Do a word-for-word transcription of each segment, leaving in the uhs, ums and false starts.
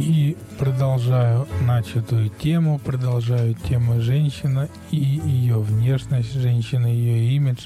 И продолжаю начатую тему, продолжаю тему женщина и ее внешность, женщина, ее имидж,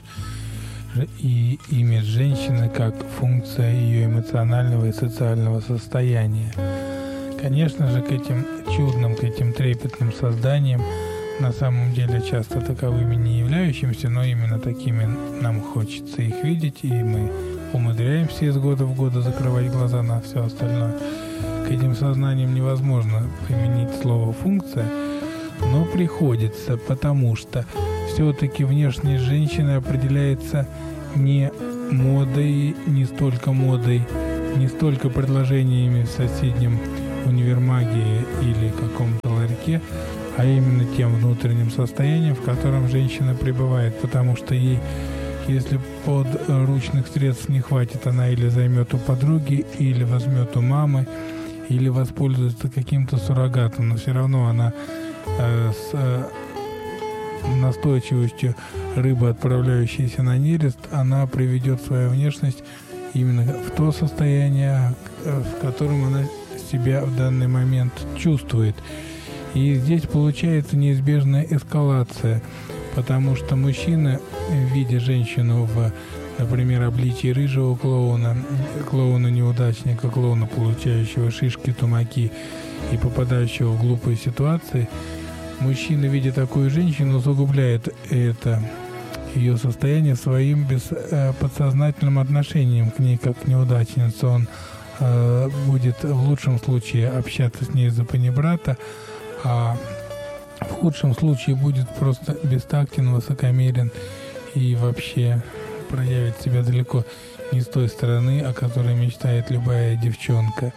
и имидж женщины как функция ее эмоционального и социального состояния. Конечно же, к этим чудным, к этим трепетным созданиям, на самом деле часто таковыми не являющимся, но именно такими нам хочется их видеть, и мы умудряемся из года в год закрывать глаза на все остальное. К этим сознаниям невозможно применить слово «функция», но приходится, потому что все-таки внешность женщины определяется не модой, не столько модой, не столько предложениями в соседнем универмаге или каком-то ларьке, а именно тем внутренним состоянием, в котором женщина пребывает, потому что ей, если подручных средств не хватит, она или займет у подруги, или возьмет у мамы, или воспользуется каким-то суррогатом, но все равно она э, с э, настойчивостью рыбы, отправляющейся на нерест, она приведет свою внешность именно в то состояние, в котором она себя в данный момент чувствует. И здесь получается неизбежная эскалация, потому что мужчина, видя женщину в, например, обличии рыжего клоуна, клоуна-неудачника, клоуна, получающего шишки, тумаки и попадающего в глупые ситуации, мужчина, видя такую женщину, усугубляет это ее состояние своим бесподсознательным отношением к ней как к неудачнице. Он э, будет в лучшем случае общаться с ней за панибрата, а в худшем случае будет просто бестактен, высокомерен и вообще проявит себя далеко не с той стороны, о которой мечтает любая девчонка.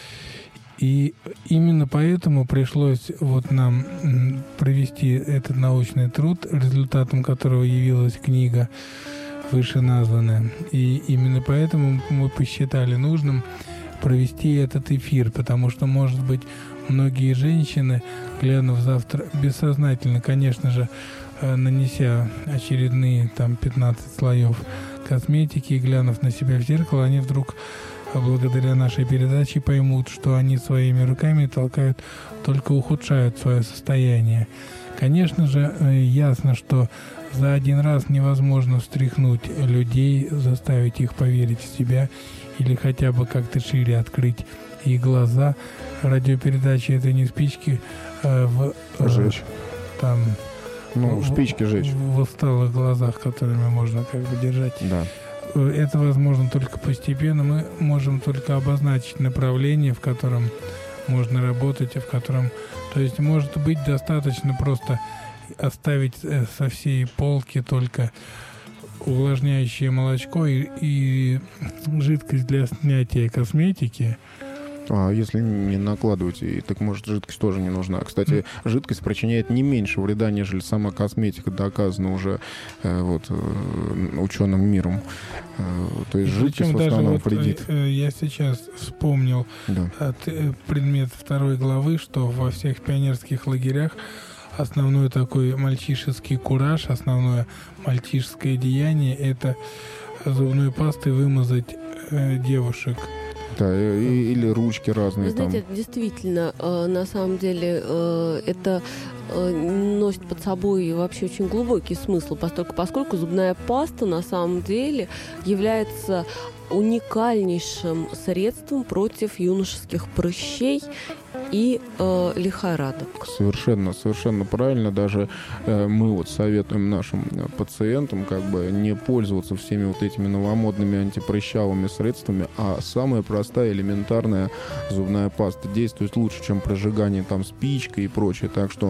И именно поэтому пришлось вот нам провести этот научный труд, результатом которого явилась книга вышеназванная. И именно поэтому мы посчитали нужным провести этот эфир, потому что, может быть, многие женщины, глянув завтра бессознательно, конечно же, нанеся очередные там пятнадцать слоев косметики и глянув на себя в зеркало, они вдруг благодаря нашей передаче поймут, что они своими руками толкают, только ухудшают свое состояние. Конечно же, ясно, что за один раз невозможно встряхнуть людей, заставить их поверить в себя или хотя бы как-то шире открыть их глаза. Радиопередача — это не спички а в... Жечь. Там... Ну, в, спички жечь. В усталых глазах, которыми можно как бы держать. Да. Это возможно только постепенно. Мы можем только обозначить направление, в котором можно работать, и в котором... То есть, может быть, достаточно просто оставить со всей полки только увлажняющее молочко и, и жидкость для снятия косметики. А если не накладывать, и, так может жидкость тоже не нужна. Кстати, жидкость причиняет не меньше вреда, нежели сама косметика, доказано уже э, вот, э, ученым миром. Э, то есть жидкость в основном вот, вредит. Э, я сейчас вспомнил да. от, э, предмет второй главы, что во всех пионерских лагерях основной такой мальчишеский кураж, основное мальчишеское деяние — это зубной пастой вымазать э, девушек. Да, и, или ручки разные. Вы знаете, там. действительно, э, на самом деле э, это э, носит под собой вообще очень глубокий смысл, поскольку, поскольку зубная паста на самом деле является уникальнейшим средством против юношеских прыщей и э, лихорадок. Совершенно, совершенно правильно. Даже э, мы вот советуем нашим пациентам как бы не пользоваться всеми вот этими новомодными антипрыщавыми средствами, а самая простая, элементарная зубная паста действует лучше, чем прожигание там спичкой и прочее. Так что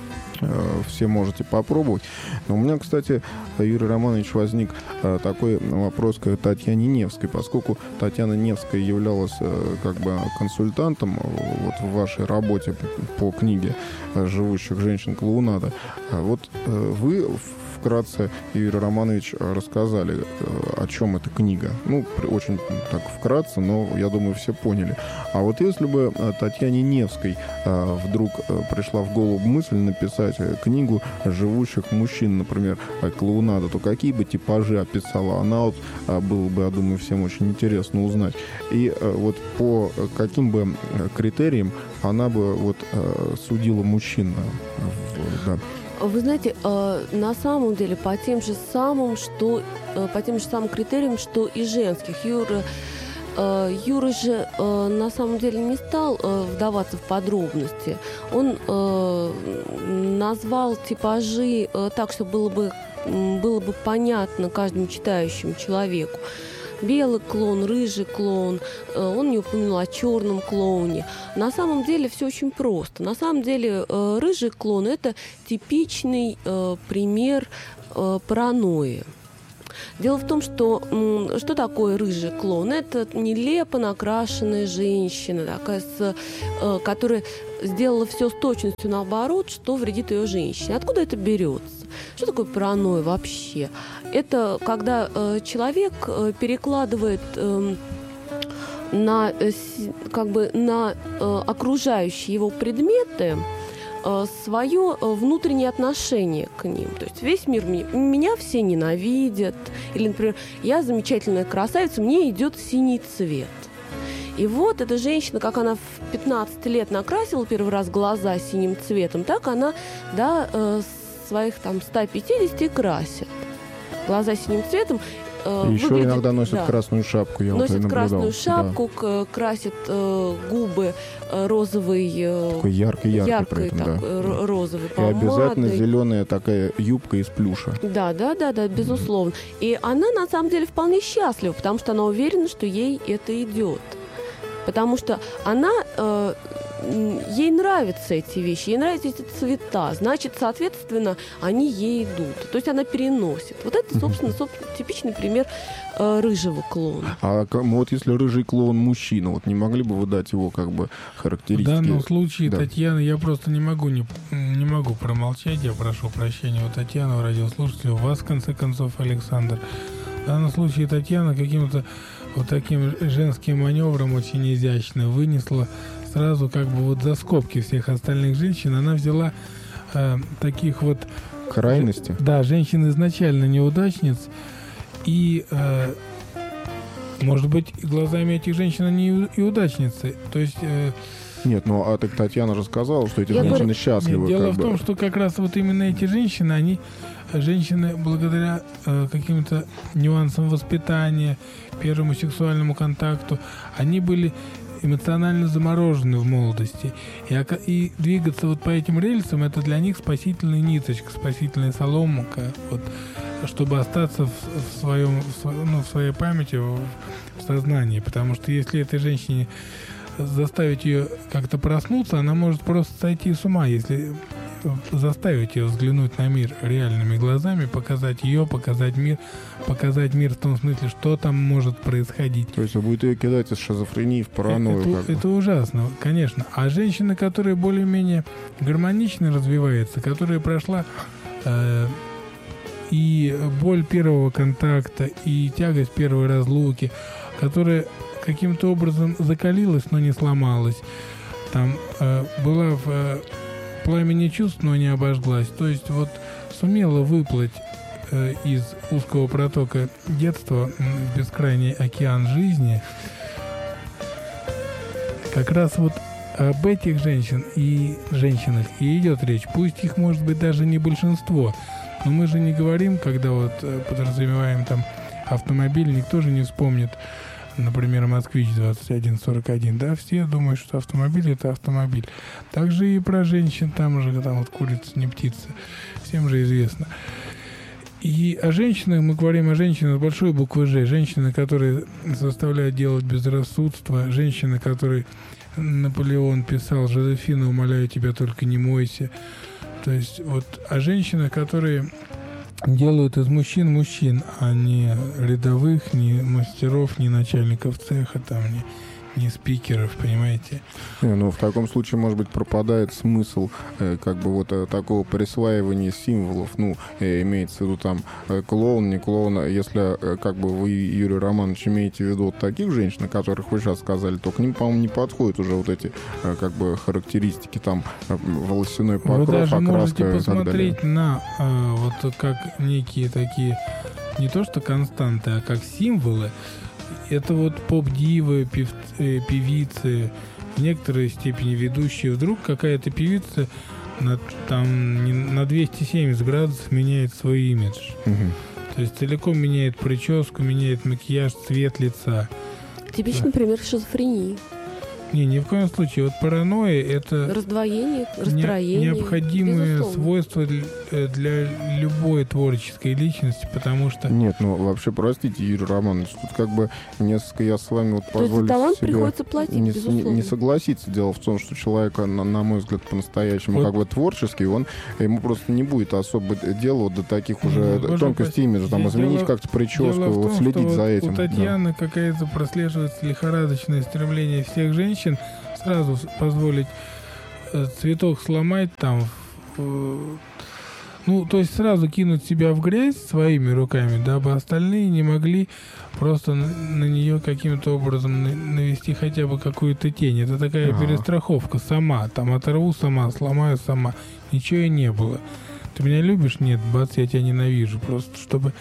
все можете попробовать. Но у меня, кстати, Юрий Романович, возник такой вопрос к Татьяне Невской, поскольку Татьяна Невская являлась как бы консультантом вот в вашей работе по книге «Живущих женщин клоунада». Вот вы в вкратце, Юрий Романович, рассказали, о чем эта книга. Ну, очень так вкратце, но, я думаю, все поняли. А вот если бы Татьяне Невской вдруг пришла в голову мысль написать книгу живущих мужчин, например, клоунада, то какие бы типажи описала она? Вот, было бы, я думаю, всем очень интересно узнать. И вот по каким бы критериям она бы вот судила мужчин? Да. Вы знаете, на самом деле по тем же самым, что по тем же самым критериям, что и женских. Юра, Юра же на самом деле не стал вдаваться в подробности. Он назвал типажи так, чтобы было бы, было бы понятно каждому читающему человеку. Белый клоун, рыжий клоун, он не упомянул о черном клоуне. На самом деле все очень просто. На самом деле рыжий клоун – это типичный пример паранойи. Дело в том, что что такое рыжий клоун? Это нелепо накрашенная женщина, такая, с, которая сделала все с точностью наоборот, что вредит ее женщине. Откуда это берется? Что такое паранойя вообще? Это когда э, человек э, перекладывает э, на, э, как бы на э, окружающие его предметы э, свое э, внутреннее отношение к ним. То есть весь мир меня, меня все ненавидят. Или, например, я замечательная красавица, мне идет синий цвет. И вот эта женщина, как она в пятнадцать лет накрасила первый раз глаза синим цветом, так она, да, э, своих там сто пятьдесят красит. Глаза синим цветом. Э, Еще выглядит, иногда носят да, красную шапку. Я носят вот красную шапку, да. к, красят э, губы э, розовой, э, такой яркой-яркой, яркой, этом, так, да. розовой И помадой. обязательно зеленая такая юбка из плюша. Да, да, да, да, безусловно. Mm-hmm. И она на самом деле вполне счастлива, потому что она уверена, что ей это идет. Потому что она, э, ей нравятся эти вещи, ей нравятся эти цвета, значит, соответственно, они ей идут. То есть она переносит. Вот это, собственно, собственно типичный пример э, рыжего клоуна. А вот если рыжий клоун мужчина, вот не могли бы вы дать его как бы характеристики? В данном случае, да. Татьяна, я просто не могу, не, не могу промолчать, я прошу прощения у Татьяны, у радиослушателей, у вас, в конце концов, Александр. В данном случае Татьяна каким-то вот таким женским маневром очень изящно вынесла сразу как бы вот за скобки всех остальных женщин. Она взяла э, таких вот... Крайности? Да, женщин изначально неудачниц. И, э, может быть, глазами этих женщин они и удачницы. То есть... Э, Нет, ну а так Татьяна же сказала, что эти Я женщины говорю... счастливы. Нет, дело как в бы. том, что как раз вот именно эти женщины, они женщины благодаря э, каким-то нюансам воспитания, первому сексуальному контакту, они были эмоционально заморожены в молодости. И, и двигаться вот по этим рельсам, это для них спасительная ниточка, спасительная соломка, вот, чтобы остаться в, в, своем, в, ну, в своей памяти, в, в сознании. Потому что если этой женщине заставить ее как-то проснуться, она может просто сойти с ума, если заставить ее взглянуть на мир реальными глазами, показать ее, показать мир, показать мир в том смысле, что там может происходить. То есть будет ее кидать из шизофрении в паранойю. Это, как бы. это ужасно, конечно. А женщина, которая более-менее гармонично развивается, которая прошла э, и боль первого контакта, и тягость первой разлуки, которая каким-то образом закалилась, но не сломалась, там э, была в э, пламени чувств, но не обожглась. То есть вот сумела выплыть э, из узкого протока детства в бескрайний океан жизни. Как раз вот об этих женщин и женщинах и идет речь. Пусть их может быть даже не большинство, но мы же не говорим, когда вот подразумеваем там автомобиль, никто же не вспомнит, например, «Москвич» двадцать один сорок один, да, все думают, что автомобиль — это автомобиль. Также и про женщин, там же, там вот курица, не птица, всем же известно. И о женщинах, мы говорим о женщинах с большой буквы «Ж», женщины, которые заставляют делать безрассудство, женщины, которые Наполеон писал: «Жозефина, умоляю тебя, только не мойся». То есть вот о женщинах, которые делают из мужчин мужчин, а не рядовых, ни мастеров, ни начальников цеха, там, ни, не спикеров, понимаете? Не, ну, в таком случае, может быть, пропадает смысл э, как бы вот э, такого присваивания символов. Ну, э, имеется в виду там э, клоун, не клоун. Если э, как бы вы, Юрий Романович, имеете в виду вот таких женщин, о которых вы сейчас сказали, то к ним, по-моему, не подходят уже вот эти э, как бы характеристики, там, э, волосяной покров, вы даже окраска можете и так посмотреть далее. на э, вот как некие такие, не то что константы, а как символы. Это вот поп-дивы, пев, э, певицы, в некоторой степени ведущие. Вдруг какая-то певица на, там, не, на двести семьдесят градусов меняет свой имидж. Угу. То есть целиком меняет прическу, меняет макияж, цвет лица. Типичный Да. пример шизофрении. Не, ни в коем случае. Вот паранойя — это Раздвоение, не- расстроение. необходимое безусловно. свойство для, для любой творческой личности, потому что Нет, ну вообще, простите, Юрий Романович, тут как бы несколько я с вами вот То есть за позволю талант себе приходится платить, не, безусловно. не, не согласиться. Дело в том, что человек, на, на мой взгляд, по-настоящему Вот. как бы творческий, он ему просто не будет особо дела вот до таких уже Ну, боже тонкостей имиджа, там упаси. изменить Дело- как-то прическу, Дело в том, вот следить что за вот этим. у да. Татьяны какая-то прослеживается лихорадочное стремление всех женщин сразу с- позволить э, цветок сломать там, в- ну, то есть сразу кинуть себя в грязь своими руками, дабы остальные не могли просто на, на нее каким-то образом на- навести хотя бы какую-то тень. Это такая Ага. перестраховка сама. Там оторву сама, сломаю сама. Ничего и не было. Ты меня любишь? Нет, бац, я тебя ненавижу. Просто чтобы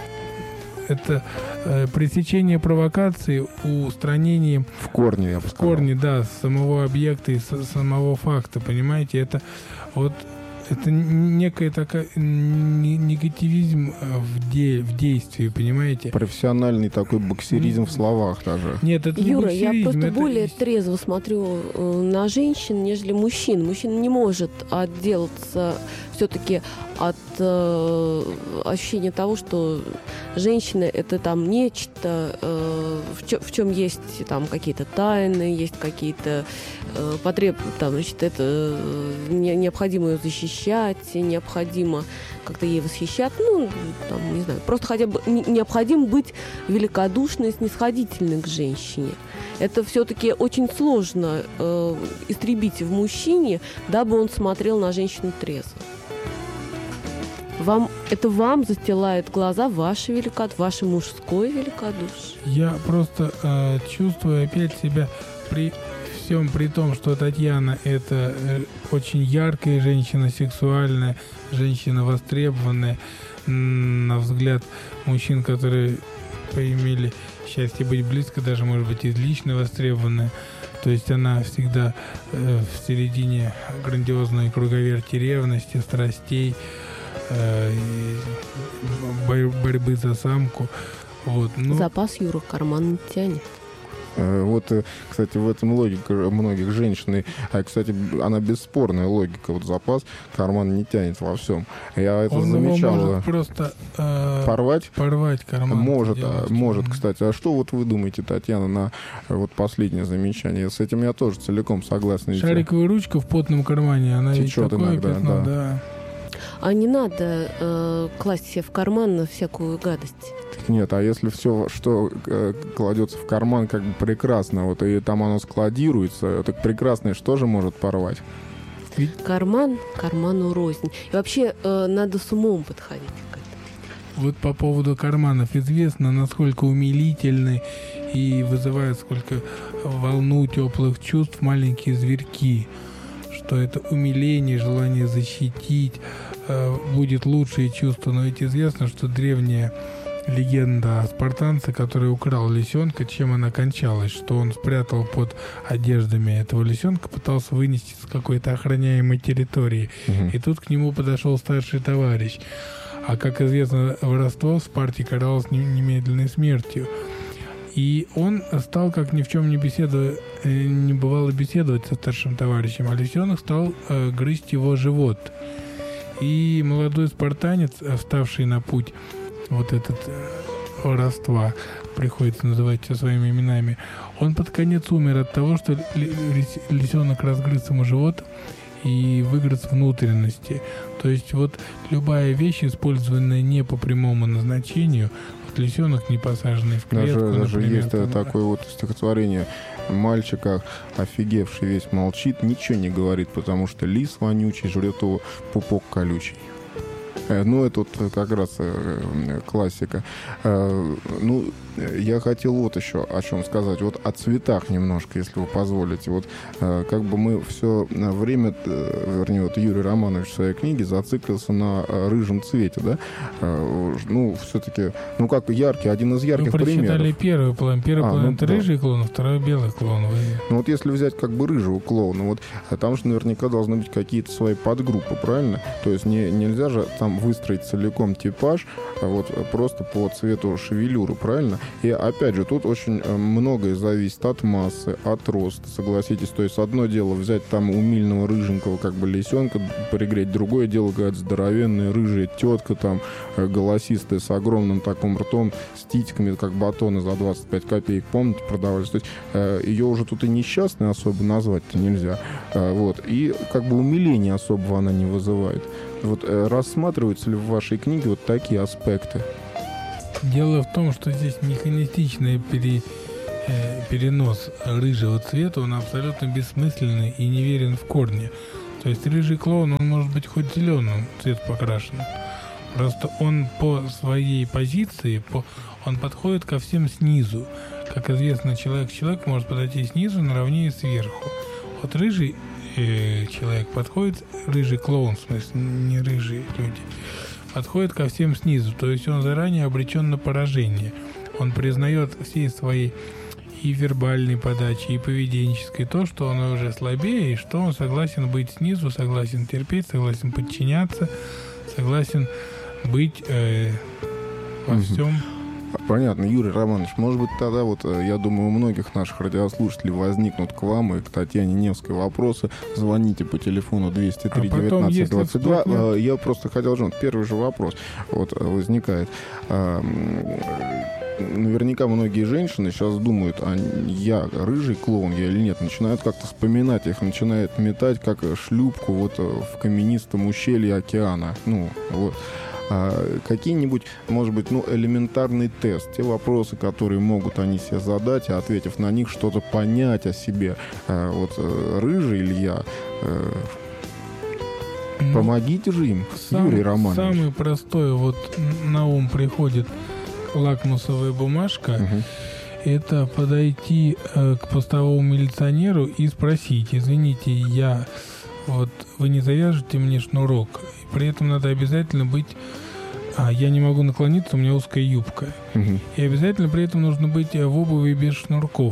это э, пресечение провокации, устранение В корне, я бы в сказал. корне, да, самого объекта и с- самого факта, понимаете? Это вот это некая такая н- негативизм э, в, де, в действии, понимаете? Профессиональный такой боксеризм в словах даже. Нет, это не Юра, я боксеризм, просто это более ис- трезво смотрю э, на женщин, нежели мужчин. Мужчина не может отделаться все-таки от э, ощущения того, что женщина — это там нечто, э, в, чё- в чем есть там какие-то тайны, есть какие-то э, потреб, там, значит, это э, не- необходимо ее защищать, необходимо как-то ей восхищаться, ну, там, не знаю, просто хотя бы не- необходимо быть великодушной, снисходительной к женщине. Это все-таки очень сложно э, истребить в мужчине, дабы он смотрел на женщину трезво. Вам, это вам застилает глаза ваше великодушие, ваше мужское великодушие. Я просто э, чувствую опять себя при всем при том, что Татьяна — это э, очень яркая женщина, сексуальная, женщина востребованная, м, на взгляд мужчин, которые поимели счастье быть близко, даже, может быть, излишне востребованная. То есть она всегда э, в середине грандиозной круговерти ревности, страстей, э, и бор- борьбы за самку. Вот. Ну, Запас Юра карман не тянет. Э, Вот, э, кстати, в этом логика многих женщин. И, а, кстати, она бесспорная логика. Вот запас карман не тянет во всем. Я это он его замечал. может просто э, Порвать? порвать карман. Может, Дело а, в том, может, кстати. А что вот вы думаете, Татьяна, на э, вот последнее замечание? С этим я тоже целиком согласен. Ведь, э, Шариковая ручка в потном кармане, она ведь Течет такое иногда, пятно, да. да. А не надо э, класть себе в карман на всякую гадость. Нет, а если все, что э, кладется в карман, как бы прекрасно, вот и там оно складируется, так прекрасное что же может порвать? Карман карману рознь. И вообще э, надо с умом подходить к этому. Вот по поводу карманов известно, насколько умилительны и вызывают сколько волну теплых чувств маленькие зверьки. Что это умиление, желание защитить, э, будет лучшее чувство. Но ведь известно, что древняя легенда о спартанце, который украл лисенка, чем она кончалась, что он спрятал под одеждами этого лисенка, пытался вынести с какой-то охраняемой территории. Мгм. И тут к нему подошел старший товарищ. А как известно, воровство в Спарте каралось не- немедленной смертью. И он стал, как ни в чем не беседовать, не бывало беседовать со старшим товарищем, а лисенок стал э, грызть его живот. И молодой спартанец, э, вставший на путь вот этот э, воровства, приходится называть все своими именами, он под конец умер от того, что ли- лис- лисенок разгрыз ему живот, и выгрыз внутренности. То есть вот любая вещь, использованная не по прямому назначению, вот лисенок не посаженный в клетку, Даже, даже например, есть там, такое вот стихотворение: мальчика, офигевший весь, молчит, ничего не говорит, потому что лис вонючий жрет его пупок колючий. Ну, это вот как раз э, классика. Э, ну, я хотел вот еще о чем сказать. Вот о цветах немножко, если вы позволите. Вот э, как бы мы все время, э, вернее, вот Юрий Романович в своей книге зациклился на э, рыжем цвете, да? Э, ну, все-таки, ну, как яркий, один из ярких вы прочитали примеров. первый план. Первый А, план ну, это да. рыжий клоун, а второй белый клоун. Вы... Ну, вот если взять как бы рыжего клоуна, вот там же наверняка должны быть какие-то свои подгруппы, правильно? То есть не, нельзя же там выстроить целиком типаж, а вот просто по цвету шевелюры, правильно? И опять же, тут очень многое зависит от массы, от роста, согласитесь. То есть одно дело взять там умильного рыженького как бы лисенка, пригреть, другое дело, говорят, здоровенная рыжая тетка там, голосистая, с огромным таким ртом, с титиками, как батоны за двадцать пять копеек, помните, продавались? То есть э, ее уже тут и несчастной особо назвать-то нельзя. Э, вот. И как бы умиления особого она не вызывает. Вот э, рассматриваются ли в вашей книге вот такие аспекты? Дело в том, что здесь механистичный пере, э, перенос рыжего цвета, он абсолютно бессмысленный и неверен в корне. То есть рыжий клоун, он может быть хоть зеленым цвет покрашен. Просто он по своей позиции, по, он подходит ко всем снизу. Как известно, человек-человек может подойти снизу наравне и сверху. Вот рыжий э, человек подходит, рыжий клоун, в смысле, не рыжие люди, подходит ко всем снизу. То есть он заранее обречен на поражение. Он признает всей своей и вербальной подачи, и поведенческой то, что он уже слабее, и что он согласен быть снизу, согласен терпеть, согласен подчиняться, согласен быть э, во всем. Понятно, Юрий Романович, может быть, тогда вот, я думаю, у многих наших радиослушателей возникнут к вам и к Татьяне Невской вопросы. Звоните по телефону двести три девятнадцать двадцать два. А я просто хотел же, первый же вопрос вот возникает. Наверняка многие женщины сейчас думают, а я рыжий клоун, я или нет, начинают как-то вспоминать их, начинают метать, как шлюпку вот в каменистом ущелье океана. Ну, вот. А какие-нибудь, может быть, ну, элементарный тест, те вопросы, которые могут они себе задать, а ответив на них, что-то понять о себе. А вот рыжий или я? Ну, помогите же им, сам, Юрий Романович. Самый простой, вот на ум приходит лакмусовая бумажка. Угу. Это подойти э, к постовому милиционеру и спросить: извините, я вот вы не завяжете мне шнурок? И при этом надо обязательно быть... А, я не могу наклониться, у меня узкая юбка. Угу. И обязательно при этом нужно быть в обуви без шнурков.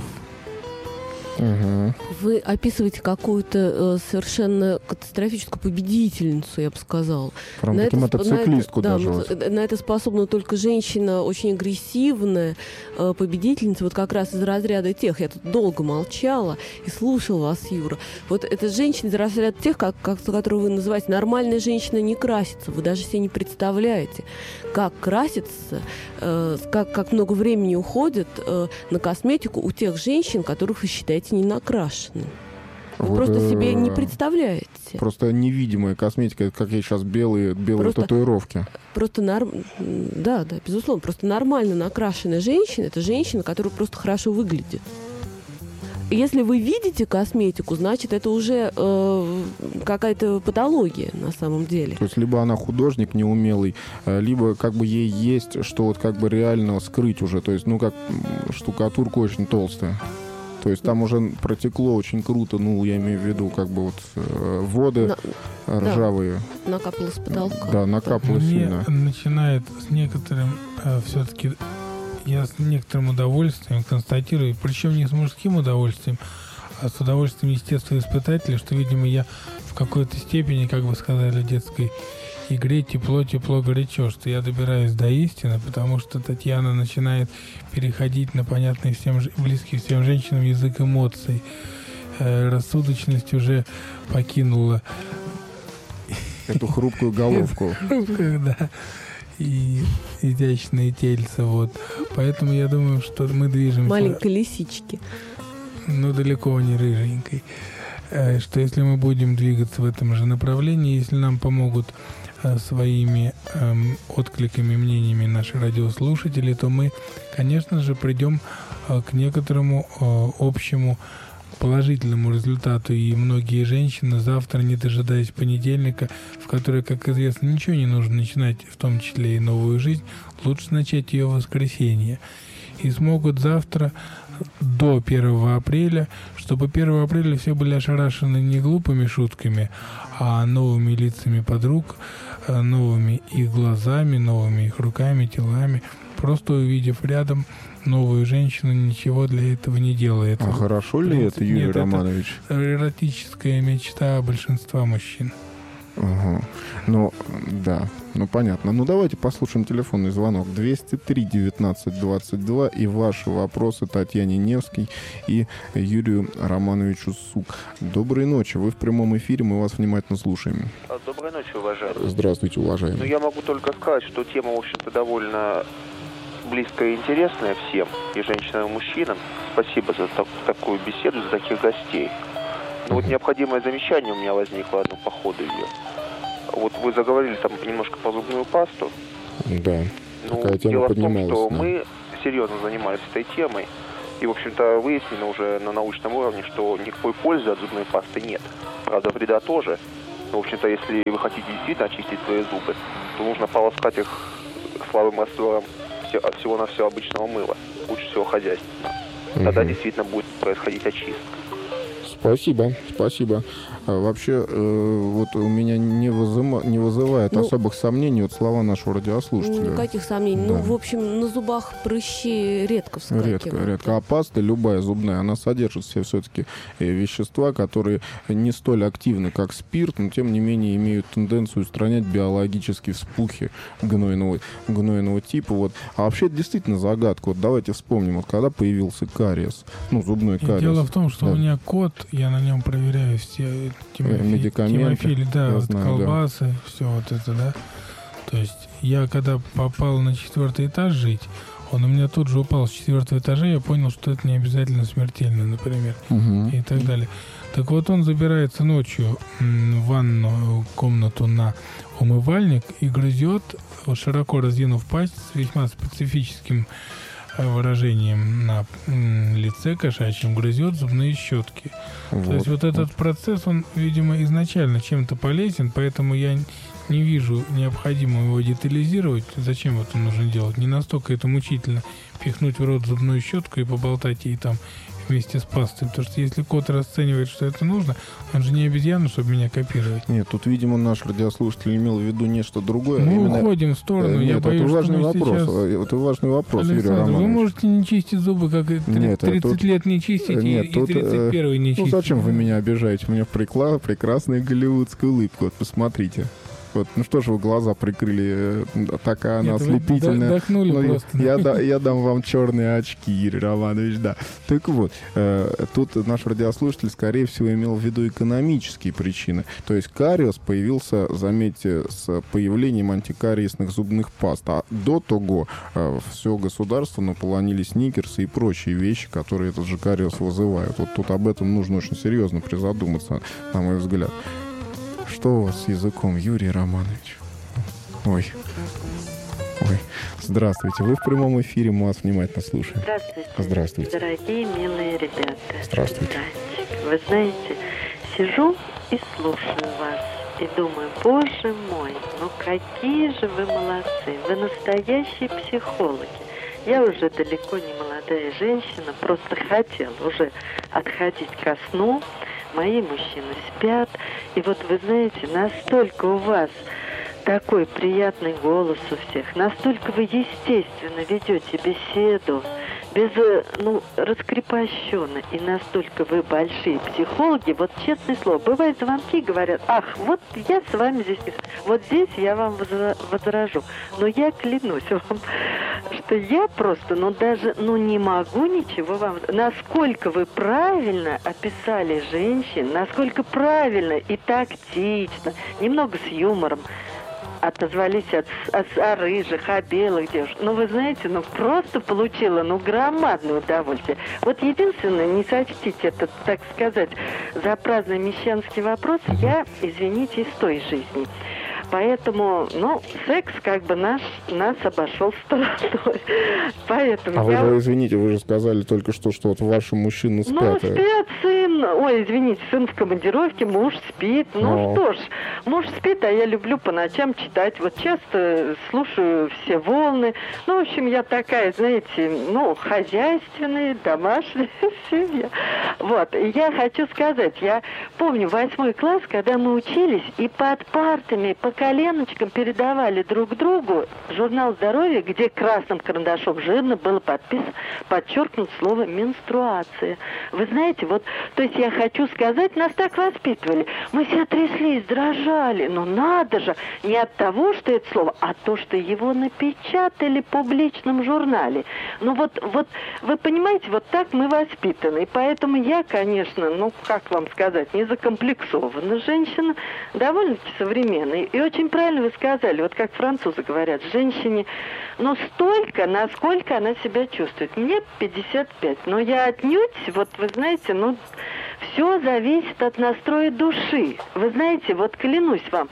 Угу. Вы описываете какую-то э, совершенно катастрофическую победительницу, я бы сказал. Прям таки мотоциклистку на это, даже. Да, на это способна только женщина очень агрессивная, э, победительница, вот как раз из разряда тех. Я тут долго молчала и слушала вас, Юра. Вот эта женщина из разряда тех, как, как, которую вы называете, нормальная женщина не красится. Вы даже себе не представляете, как красится, э, как, как много времени уходит э, на косметику у тех женщин, которых вы считаете не накрашенным. Вы вот, просто себе не представляете. Просто невидимая косметика, как я сейчас белые, белые просто, татуировки. Просто норм... да, да, безусловно, просто нормально накрашенная женщина — это женщина, которая просто хорошо выглядит. Если вы видите косметику, значит, это уже э, какая-то патология на самом деле. То есть либо она художник неумелый, либо как бы ей есть что вот как бы реально скрыть уже. То есть, ну, как штукатурка очень толстая. То есть там уже протекло очень круто, ну, я имею в виду, как бы вот э, воды на, ржавые. Да, накапало с потолка. Да, накапало Мне сильно. Начинает с некоторым, э, все-таки, я с некоторым удовольствием констатирую, причем не с мужским удовольствием, а с удовольствием естествоиспытателя, что, видимо, я в какой-то степени, как вы сказали, детской игре тепло, тепло, горячо, что я добираюсь до истины, потому что Татьяна начинает переходить на понятный всем, близкий всем женщинам язык эмоций. Э, рассудочность уже покинула эту хрупкую головку. Да. И изящные тельца, вот. Поэтому я думаю, что мы движемся... Маленькой лисички. Ну, далеко не рыженькой. что если мы будем двигаться в этом же направлении, если нам помогут своими эм, откликами, мнениями наши радиослушатели, то мы, конечно же, придем э, к некоторому э, общему положительному результату. И многие женщины завтра, не дожидаясь понедельника, в который, как известно, ничего не нужно начинать, в том числе и новую жизнь, лучше начать ее в воскресенье. И смогут завтра до первого апреля, чтобы первого апреля все были ошарашены не глупыми шутками, а новыми лицами подруг, новыми их глазами, новыми их руками, телами. Просто увидев рядом новую женщину, ничего для этого не делает. А хорошо ли это, Юрий Нет, Романович? Это эротическая мечта большинства мужчин. Ага. Ну, да, ну понятно. Ну давайте послушаем телефонный звонок двести три девятнадцать двадцать два и ваши вопросы Татьяне Невской и Юрию Романовичу Сук. Доброй ночи, вы в прямом эфире, мы вас внимательно слушаем. Доброй ночи, уважаемый. Здравствуйте, уважаемый. Ну я могу только сказать, что тема, в общем-то, довольно близкая и интересная всем, и женщинам, и мужчинам. Спасибо за так, такую беседу, за таких гостей. Но вот необходимое замечание у меня возникло ну, по ходу ее. Вот вы заговорили там немножко про зубную пасту. Да, ну, такая тема дело поднималась. в том, что да. мы серьезно занимались этой темой. И, в общем-то, выяснено уже на научном уровне, что никакой пользы от зубной пасты нет. Правда, вреда тоже. Но, в общем-то, если вы хотите действительно очистить свои зубы, то нужно полоскать их слабым раствором всего-навсего обычного мыла. Лучше всего хозяйственного. Тогда угу. действительно будет происходить очистка. Спасибо, спасибо. А вообще, э, вот у меня не, вызыма, не вызывает ну, особых сомнений вот слова нашего радиослушателя. Никаких сомнений. Да. Ну, в общем, на зубах прыщи редко вскакивают. Редко, редко. А паста, любая зубная, она содержит в себе все-таки вещества, которые не столь активны, как спирт, но тем не менее имеют тенденцию устранять биологические вспухи гнойного, гнойного типа. Вот. А вообще, это действительно загадка. Вот давайте вспомним, вот когда появился кариес, ну, зубной кариес. И дело в том, что да. у меня кот, я на нем проверяю все Тимофи, медикаменты, Тимофиль, да, вот знаю, колбасы, да. все вот это, да. То есть я когда попал на четвертый этаж жить, он у меня тут же упал с четвертого этажа, я понял, что это не обязательно смертельно, например, угу. и так далее. Так вот, он забирается ночью в ванную комнату на умывальник и грызет, широко раздвинув пасть с весьма специфическим выражением на лице кошачьем, грызет зубные щетки. Вот. То есть вот этот процесс, он, видимо, изначально чем-то полезен, поэтому я не вижу необходимого его детализировать. Зачем это нужно делать? Не настолько это мучительно пихнуть в рот зубную щетку и поболтать ей там вместе с пастой. Потому что если кот расценивает, что это нужно, он же не обезьяна, чтобы меня копировать. Нет, тут, видимо, наш радиослушатель имел в виду нечто другое. Мы именно... уходим в сторону. Нет, я это боюсь, важный вопрос. Сейчас... Это важный вопрос, Александр, Юрий Романович. Вы можете не чистить зубы, как и Нет, тридцать тут... лет не чистить, Нет, и, тут, и тридцать первый не чистить. Ну зачем вы меня обижаете? У меня прикла... прекрасная голливудская улыбка. Вот посмотрите. Вот, ну что же вы глаза прикрыли, такая она Нет, ослепительная. Ну, просто. Я, да, я дам вам черные очки, Юрий Романович, да. Так вот, э, тут наш радиослушатель, скорее всего, имел в виду экономические причины. То есть кариес появился, заметьте, с появлением антикариесных зубных паст. А до того э, все государство наполонили сникерсы и прочие вещи, которые этот же кариес вызывают. Вот тут об этом нужно очень серьезно призадуматься, на мой взгляд. Что у вас с языком, Юрий Романович? Ой. Ой. Здравствуйте. Вы в прямом эфире, мы вас внимательно слушаем. Здравствуйте. Здравствуйте. Дорогие, милые ребята. Здравствуйте. Вы знаете, сижу и слушаю вас. И думаю, боже мой, ну какие же вы молодцы. Вы настоящие психологи. Я уже далеко не молодая женщина, просто хотела уже отходить ко сну. Мои мужчины спят. И вот вы знаете, настолько у вас такой приятный голос у всех, настолько вы естественно ведете беседу, без, ну, раскрепощенно, и настолько вы большие психологи, вот честное слово, бывают звонки, говорят, ах, вот я с вами здесь, вот здесь я вам возражу, но я клянусь вам, что я просто, ну, даже, ну, не могу ничего вам, насколько вы правильно описали женщин, насколько правильно и тактично, немного с юмором отозвались от, от, о рыжих, о белых девушках. Ну, вы знаете, ну, просто получила, ну, громадное удовольствие. Вот единственное, не сочтите это, так сказать, за праздный мещанский вопрос, я, извините, из той жизни. Поэтому, ну, секс как бы наш, нас обошел стороной. Поэтому а я... вы же, извините, вы же сказали только что, что вот ваши мужчины спят. Ну, спят, сын, ой, извините, сын в командировке, муж спит. Ну, О. что ж, муж спит, а я люблю по ночам читать. Вот часто слушаю все волны. Ну, в общем, я такая, знаете, ну, хозяйственная, домашняя семья. Вот, и я хочу сказать, я помню восьмой класс, когда мы учились, и под партами, по коленочкам передавали друг другу журнал «Здоровье», где красным карандашом жирно было подписано, подчеркнуто слово «менструация». Вы знаете, вот, то есть я хочу сказать, нас так воспитывали. Мы все тряслись, дрожали. Но надо же, не от того, что это слово, а то, что его напечатали в публичном журнале. Ну вот, вот, вы понимаете, вот так мы воспитаны. И поэтому я, конечно, ну, как вам сказать, не закомплексована женщина, довольно-таки современная. И очень правильно вы сказали, вот как французы говорят, женщине, ну, столько, насколько она себя чувствует. Мне пятьдесят пять, но я отнюдь, вот вы знаете, ну, все зависит от настроя души. Вы знаете, вот клянусь вам,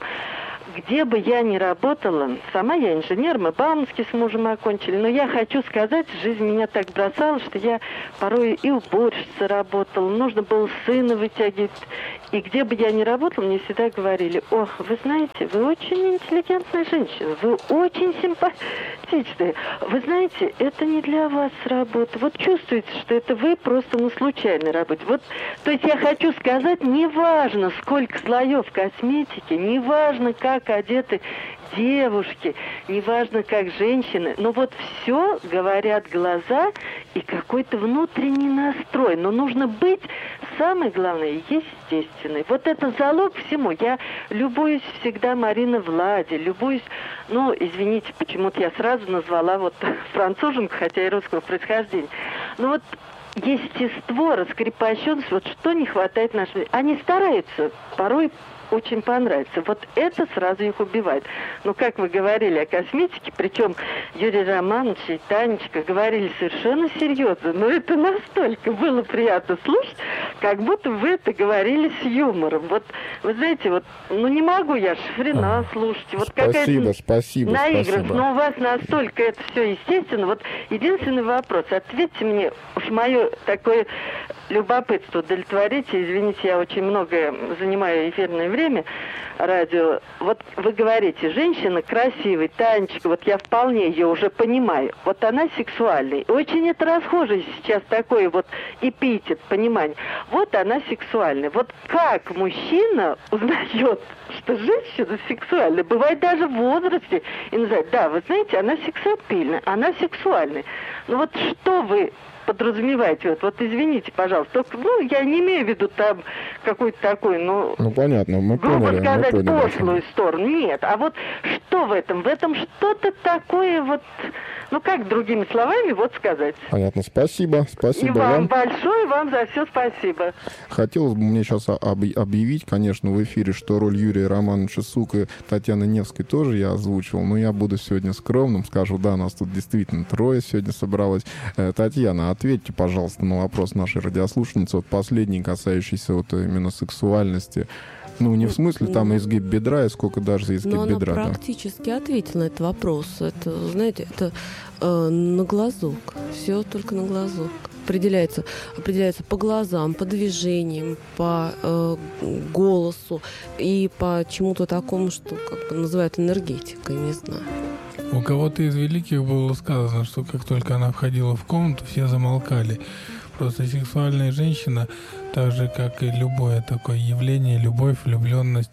где бы я ни работала, сама я инженер, мы Бауманский с мужем окончили, но я хочу сказать, жизнь меня так бросала, что я порой и уборщицей работала, нужно было сына вытягивать. И где бы я ни работала, мне всегда говорили: о, вы знаете, вы очень интеллигентная женщина, вы очень симпатичная. Вы знаете, это не для вас работа. Вот чувствуете, что это вы просто на случайной работе. Вот, то есть я хочу сказать, неважно, сколько слоев косметики, неважно, как одеты девушки, неважно, как женщины, но вот все говорят глаза и какой-то внутренний настрой. Но нужно быть, самое главное, естественной. Вот это залог всему. Я любуюсь всегда Мариной Влади, любуюсь, ну, извините, почему-то я сразу назвала вот француженку, хотя и русского происхождения. Ну вот естество, раскрепощенность, вот что не хватает нашим... Они стараются порой очень понравится. Вот это сразу их убивает. Ну, как вы говорили о косметике, причем Юрий Романович и Танечка говорили совершенно серьезно, но это настолько было приятно слушать, как будто вы это говорили с юмором. Вот, вы знаете, вот, ну, не могу я Шифрина слушать. Вот спасибо, спасибо, наигранность, спасибо. Но у вас настолько это все естественно. Вот единственный вопрос. Ответьте мне, уж мое такое любопытство удовлетворите. Извините, я очень много занимаю эфирное время, радио. Вот вы говорите, женщина красивая, Танечка, вот я вполне ее уже понимаю. Вот она сексуальная. Очень это расхожий сейчас такой вот эпитет, понимание. Вот она сексуальная. Вот как мужчина узнает, что женщина сексуальная? Бывает даже в возрасте. И называют, да, вы знаете, она сексапильная, она сексуальная. Ну вот что вы подразумеваете? Вот, вот извините, пожалуйста, только, ну, я не имею в виду там какой-то такой, ну... Ну, понятно, мы грубо поняли. сказать, мы поняли, пошлую сторону. Нет, а вот что в этом? В этом что-то такое вот, ну, как другими словами, вот сказать. Понятно, спасибо, спасибо И вам, вам. большое, вам за все спасибо. Хотелось бы мне сейчас об- объявить, конечно, в эфире, что роль Юрия Романовича Сук и Татьяны Невской тоже я озвучивал, но я буду сегодня скромным, скажу, да, нас тут действительно трое сегодня собралось. Э, Татьяна, ответьте, пожалуйста, на вопрос нашей радиослушницы, вот последний, касающийся вот именно сексуальности. Ну, не в смысле там изгиб бедра, и сколько даже за изгиб Но бедра, она да. практически ответила на этот вопрос. Это, знаете, это э, на глазок. Все только на глазок. Определяется, определяется по глазам, по движениям, по э, голосу и по чему-то такому, что как бы называют энергетикой, не знаю. У кого-то из великих было сказано, что как только она входила в комнату, все замолкали. Просто сексуальная женщина, так же, как и любое такое явление, любовь, влюбленность,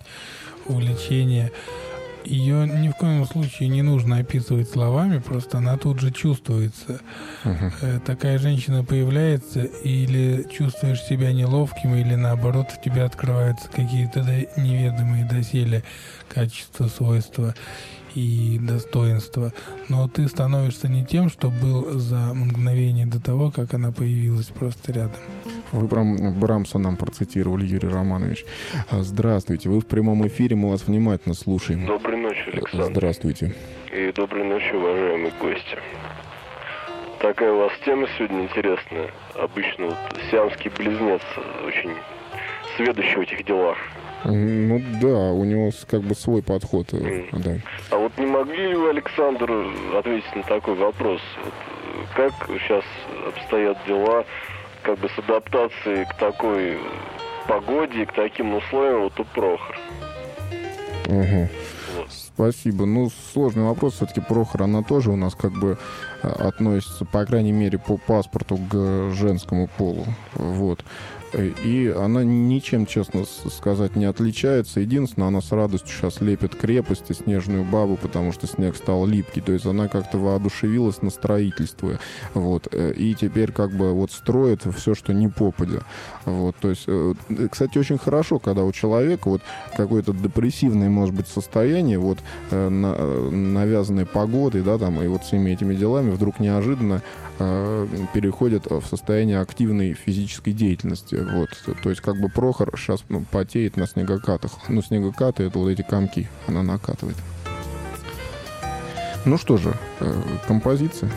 увлечение, ее ни в коем случае не нужно описывать словами, просто она тут же чувствуется. Uh-huh. Такая женщина появляется, или чувствуешь себя неловким, или наоборот в тебе открываются какие-то неведомые доселе качества, свойства и достоинства. Но ты становишься не тем, что был за мгновение до того, как она появилась просто рядом. Вы прям Брамса нам процитировали, Юрий Романович. Здравствуйте, вы в прямом эфире, мы вас внимательно слушаем. Доброй ночи. ночи, Александр. Здравствуйте. И доброй ночи, уважаемые гости. Такая у вас тема сегодня интересная. Обычно вот сиамский близнец очень сведущий в этих делах. Ну да, у него как бы свой подход. Mm. Да. А вот не могли ли вы, Александр, ответить на такой вопрос? Вот как сейчас обстоят дела как бы с адаптацией к такой погоде, к таким условиям вот у Прохора? Угу. Вот. Спасибо. Ну, сложный вопрос. Все-таки Прохор, она тоже у нас как бы относится, по крайней мере, по паспорту к женскому полу. Вот. И она ничем, честно сказать, не отличается. Единственное, она с радостью сейчас лепит крепости, снежную бабу, потому что снег стал липкий. То есть она как-то воодушевилась на строительство. Вот. И теперь как бы вот строит все, что не попадя. Вот. То есть, кстати, очень хорошо, когда у человека вот какое-то депрессивное, может быть, состояние, вот навязанное погодой, да, там, и вот всеми этими делами вдруг неожиданно переходит в состояние активной физической деятельности. Вот. То есть как бы Прохор сейчас ну, потеет на снегокатах. Ну, снегокаты — это вот эти комки. Она накатывает. Ну что же, композиция.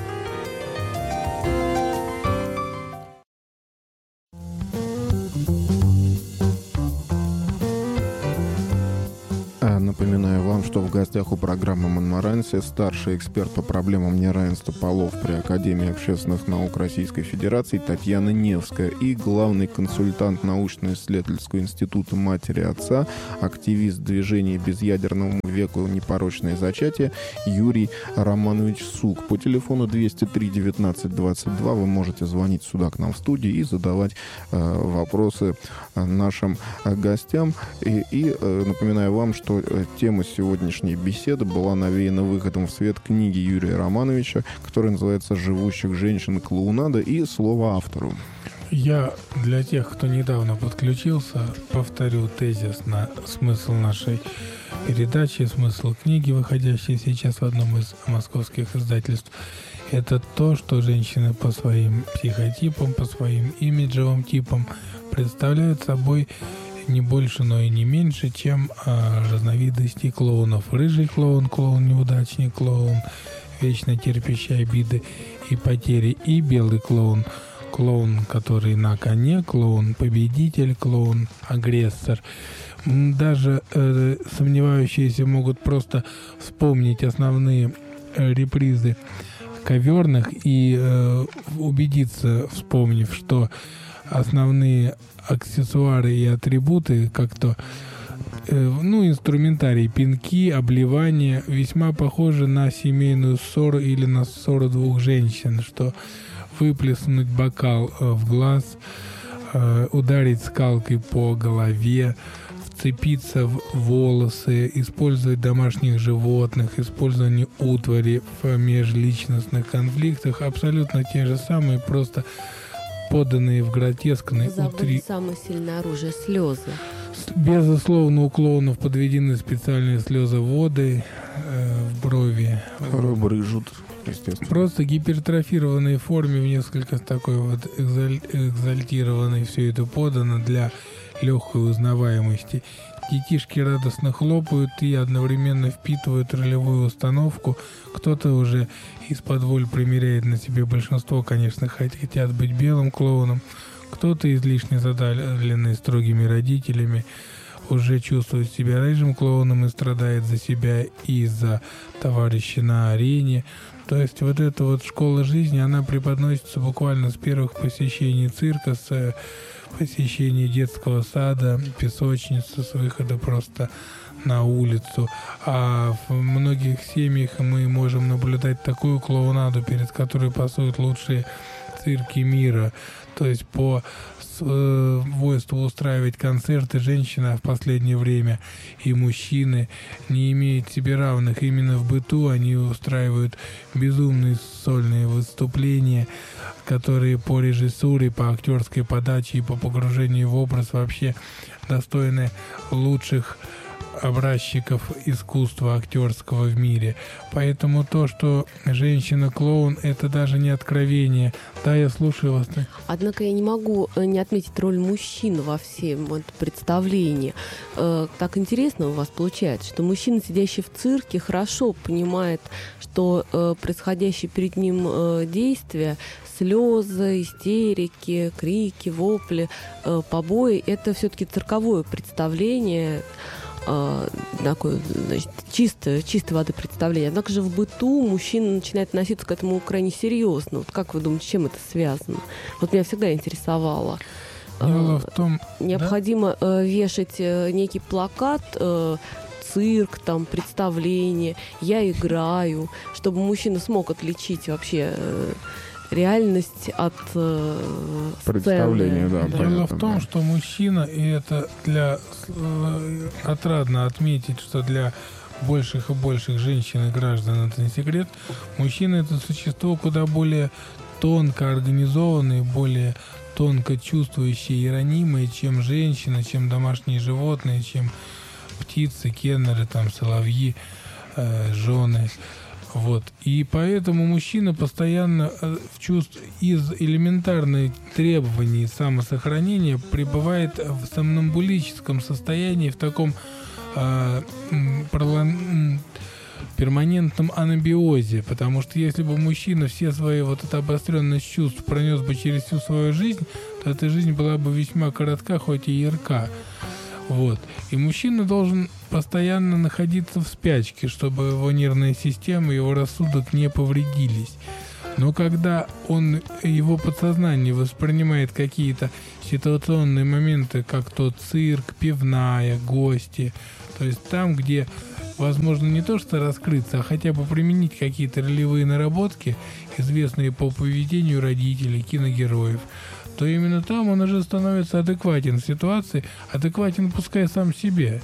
Напоминаю вам, что в гостях у программы «Монморанси» старший эксперт по проблемам неравенства полов при Академии общественных наук Российской Федерации Татьяна Невская и главный консультант научно-исследовательского института матери и отца, активист движения «Безъядерному веку непорочное зачатие» Юрий Романович Сук. По телефону двести три девятнадцать двадцать два вы можете звонить сюда к нам в студию и задавать э, вопросы нашим э, гостям. И, и э, напоминаю вам, что тема сегодняшней беседы была навеяна выходом в свет книги Юрия Романовича, которая называется «Живущих женщин клоунада», и слово автору. Я для тех, кто недавно подключился, повторю тезис на смысл нашей передачи, смысл книги, выходящей сейчас в одном из московских издательств. Это то, что женщины по своим психотипам, по своим имиджевым типам представляют собой не больше, но и не меньше, чем а, разновидности клоунов. Рыжий клоун, клоун-неудачник, клоун, вечно терпящий обиды и потери, и белый клоун, клоун, который на коне, клоун-победитель, клоун-агрессор. Даже э, сомневающиеся могут просто вспомнить основные э, репризы коверных и э, убедиться, вспомнив, что основные аксессуары и атрибуты, как то э, ну, инструментарий, пинки, обливания, весьма похожи на семейную ссору или на ссору двух женщин, что выплеснуть бокал э, в глаз, э, ударить скалкой по голове, вцепиться в волосы, использовать домашних животных, использование утвари в межличностных конфликтах абсолютно те же самые, просто поданные в гротескные утри... Самое сильное оружие — слезы. Безусловно, у клоунов подведены специальные слезоводы э, в брови. Брыжут, естественно. Просто гипертрофированной форме, в несколько такой вот экзаль... экзальтированной все это подано для легкой узнаваемости. Детишки радостно хлопают и одновременно впитывают ролевую установку. Кто-то уже из-под воль примеряет на себе, большинство, конечно, хотят быть белым клоуном. Кто-то, излишне задавленный строгими родителями, уже чувствует себя рыжим клоуном и страдает за себя и за товарища на арене. То есть вот эта вот школа жизни, она преподносится буквально с первых посещений цирка, с посещения детского сада, песочницы, с выхода просто на улицу. А в многих семьях мы можем наблюдать такую клоунаду, перед которой пасуют лучшие цирки мира. То есть по свойству устраивать концерты женщина в последнее время и мужчины не имеют себе равных. Именно в быту они устраивают безумные сольные выступления, которые по режиссуре, по актерской подаче и по погружению в образ вообще достойны лучших образчиков искусства актерского в мире. Поэтому то, что женщина-клоун, это даже не откровение. Да, я слушаю вас. Однако я не могу не отметить роль мужчин во всем этом представлении. Э, так интересно у вас получается, что мужчина, сидящий в цирке, хорошо понимает, что э, происходящее перед ним э, действие, слезы, истерики, крики, вопли, э, побои, это все-таки цирковое представление, э, такое, значит, чистое, чистой воды представление. Однако же в быту мужчина начинает относиться к этому крайне серьезно. Вот как вы думаете, с чем это связано? Вот меня всегда интересовало. Дело в том, необходимо да? э, вешать э, некий плакат, э, цирк, там, представление, я играю, чтобы мужчина смог отличить вообще э, реальность от э, представления, да. Дело понятно, в том, да. что мужчина, и это для э, отрадно отметить, что для больших и больших женщин и граждан это не секрет, мужчина — это существо куда более тонко организованное, более тонко чувствующие и ранимые, чем женщины, чем домашние животные, чем птицы, кеннеры, там, соловьи, э, жены. Вот. И поэтому мужчина постоянно э, в чувств из элементарных требований самосохранения пребывает в сомнамбулическом состоянии, в таком э, парла- перманентном анабиозе, потому что если бы мужчина все свои вот эта обостренность чувств пронес бы через всю свою жизнь, то эта жизнь была бы весьма коротка, хоть и ярка. Вот. И мужчина должен постоянно находиться в спячке, чтобы его нервная система и его рассудок не повредились. Но когда он, его подсознание воспринимает какие-то ситуационные моменты, как тот цирк, пивная, гости, то есть там, где возможно не то что раскрыться, а хотя бы применить какие-то ролевые наработки, известные по поведению родителей, киногероев, то именно там он уже становится адекватен в ситуации, адекватен пускай сам себе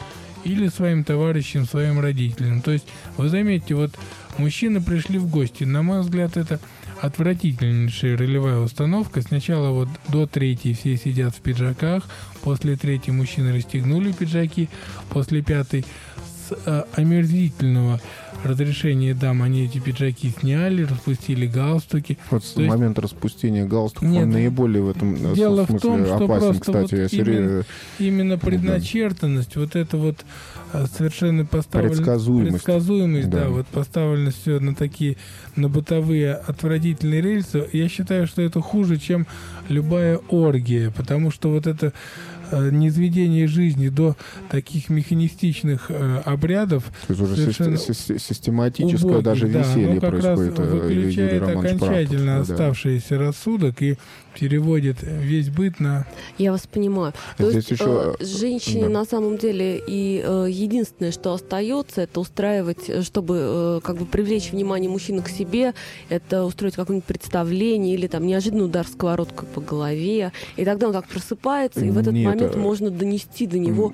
или своим товарищам, своим родителям. То есть вы заметите, вот мужчины пришли в гости, на мой взгляд, это отвратительнейшая ролевая установка. Сначала вот до третьей все сидят в пиджаках, после третьей мужчины расстегнули пиджаки, после пятой с э, омерзительного разрешения дам они эти пиджаки сняли, распустили галстуки. Вот То момент есть... распустения галстука, Нет, он наиболее в этом дело смысле в том, что опасен, просто кстати. вот Сери... именно, именно предначертанность, да. Вот это вот совершенно поставлен... предсказуемость, предсказуемость да. да, вот поставлено все на такие, на бытовые отвратительные рельсы. Я считаю, что это хуже, чем любая оргия, потому что вот это низведение жизни до таких механистичных э, обрядов. То есть уже си- систематическое убогих, даже да, веселье как происходит. Раз выключает окончательно прав, оставшийся да. рассудок и переводит весь быт на... Я вас понимаю. То Здесь есть еще... э, женщине да. на самом деле и э, единственное, что остается, это устраивать, чтобы э, как бы привлечь внимание мужчины к себе, это устроить какое-нибудь представление или там неожиданный удар сковородкой по голове. И тогда он так просыпается, и в этот Нет, момент можно донести до него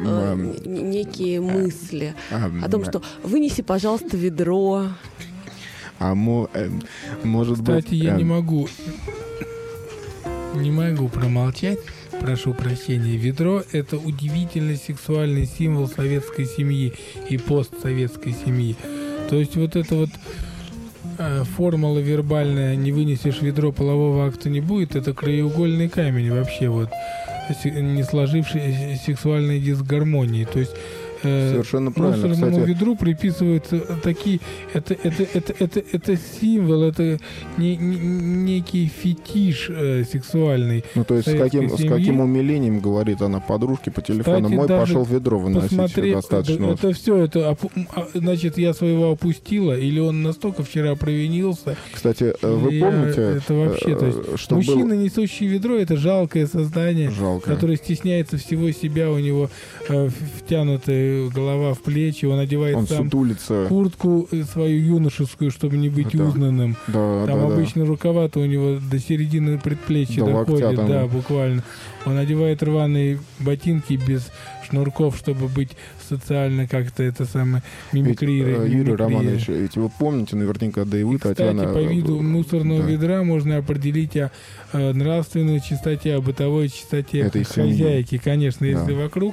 э, некие мысли о том, что вынеси, пожалуйста, ведро. А мо, э, может Кстати, быть... Кстати, я э... не могу... Не могу промолчать, прошу прощения. Ведро — это удивительный сексуальный символ советской семьи и постсоветской семьи. То есть вот эта вот э, формула вербальная «не вынесешь ведро, полового акта не будет» — это краеугольный камень вообще вот не сложившейся сексуальной дисгармонии. То есть совершенно правильно. Мусорному Кстати, ведру приписываются такие, это, это, это, это, это символ, это не, не, некий фетиш э, сексуальный. Ну, то есть с каким, с каким умилением говорит она подружке по телефону: кстати, мой пошел ведро выносить. Достаточно. Это, это все, это, значит, я своего опустила, или он настолько вчера провинился. Кстати, вы помните, это вообще, то есть, что мужчина, был... несущий ведро, это жалкое создание, жалкое. Которое стесняется всего себя, у него э, втянутые голова в плечи, он одевает он сам сутулится. Куртку свою юношескую, чтобы не быть да. узнанным. Да, там да, обычно да. рукава-то у него до середины предплечья до доходят, локтя, да, буквально. Он одевает рваные ботинки без шнурков, чтобы быть социально как-то это самое мимикрируя. Юрий Романович, ведь вы помните наверняка, да и вы, и, Татьяна... Кстати, по виду мусорного да. ведра можно определить о, о нравственной чистоте, о бытой чистоте этой хозяйки. семьи. Конечно, да. если вокруг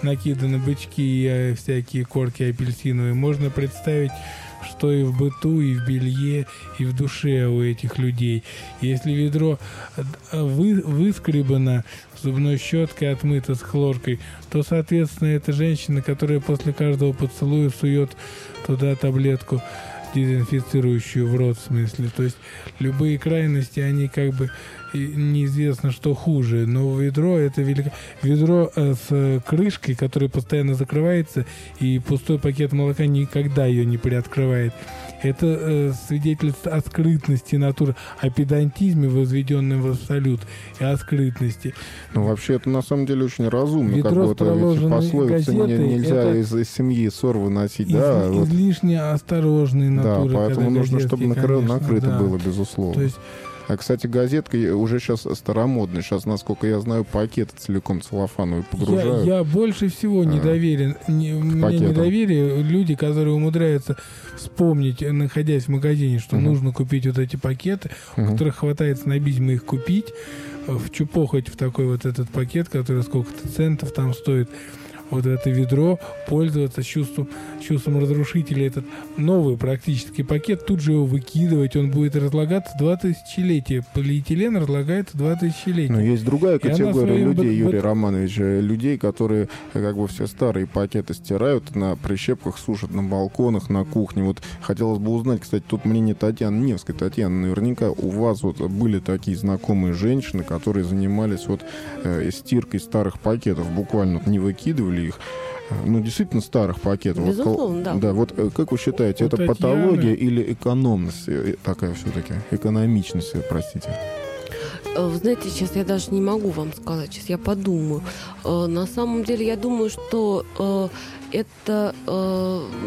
накиданы бычки и э, всякие корки апельсиновые, можно представить, что и в быту, и в белье, и в душе у этих людей. Если ведро вы, выскребано зубной щеткой, отмыто с хлоркой, то, соответственно, это женщина, которая после каждого поцелуя сует туда таблетку дезинфицирующую в рот, в смысле. То есть любые крайности, они как бы неизвестно, что хуже. Но ведро это велико... ведро э, с крышкой, которая постоянно закрывается, и пустой пакет молока никогда ее не приоткрывает. Это э, свидетельство о скрытности натуры, о педантизме, возведенном в абсолют, и о скрытности. Ну, вообще, это на самом деле очень разумно. Ведро как с вот проложенной пословица, газетой, не, нельзя это из, из семьи ссор выносить. Из, да, вот. излишне осторожной натуры. Да, поэтому нужно, газетки, чтобы накры... конечно, накрыто да. было, безусловно. То есть, а, кстати, газетка уже сейчас старомодная. Сейчас, насколько я знаю, пакеты целиком целлофановые погружают. Я, я больше всего недоверен. Не, у меня пакетам. недоверие люди, которые умудряются вспомнить, находясь в магазине, что Угу. нужно купить вот эти пакеты, Угу. у которых хватает снобизма их купить, вчупохать в такой вот этот пакет, который сколько-то центов там стоит, вот это ведро, пользоваться чувством, чувством разрушителя. Этот новый практически пакет, тут же его выкидывать, он будет разлагаться два тысячелетия. Полиэтилен разлагается два тысячелетия. Но есть другая И она категория своим людей, быт- Юрий быт- Романович, э, людей, которые э, как бы все старые пакеты стирают, на прищепках сушат, на балконах, на кухне. Вот хотелось бы узнать, кстати, тут мнение Татьяны Невской. Татьяна, наверняка у вас вот были такие знакомые женщины, которые занимались вот э, стиркой старых пакетов, буквально вот не выкидывали их. Ну, действительно, старых пакетов. Безусловно, вот, да. Да, вот э, как вы считаете, У это Татьяны- патология или экономность э, такая все-таки? Экономичность, э, простите. Э, Вы знаете, сейчас я даже не могу вам сказать, сейчас я подумаю. Э, На самом деле, я думаю, что э, это э,